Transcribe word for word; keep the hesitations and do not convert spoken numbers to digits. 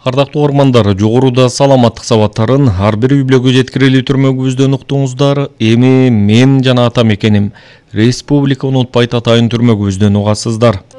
Ардактуу угармандар, жогоруда саламаттык сабаттарын ар бир үй-бүлөгө жеткирилүү түрмөгүбүздөн уктуңуздар. Эми мен жана атам экеним республика унутпайт атайын түрмөгүбүздөн угасыздар.